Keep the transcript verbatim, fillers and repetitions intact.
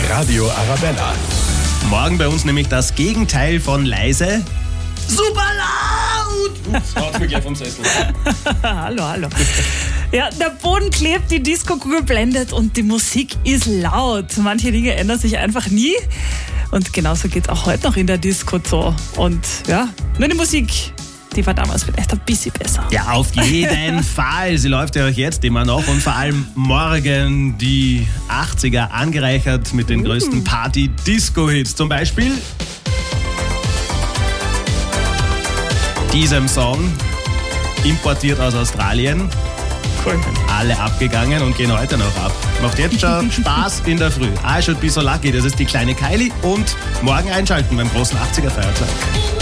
Radio Arabella. Morgen bei uns nämlich das Gegenteil von leise. Super laut! Ups, haut's mir gleich vom Sessel. hallo, hallo. Ja, der Boden klebt, die Disco-Kugel blendet und die Musik ist laut. Manche Dinge ändern sich einfach nie. Und genauso geht es auch heute noch in der Disco so. Und ja, nur die Musik, die war damals vielleicht ein bisschen besser. Ja, auf jeden Fall. Sie läuft ja auch jetzt immer noch und vor allem morgen die achtziger angereichert mit den größten Party-Disco-Hits. Zum Beispiel diesem Song, importiert aus Australien. Cool. Alle abgegangen und gehen heute noch ab. Macht jetzt schon Spaß in der Früh. I should be so lucky, das ist die kleine Kylie und morgen einschalten beim großen achtziger Feiertag.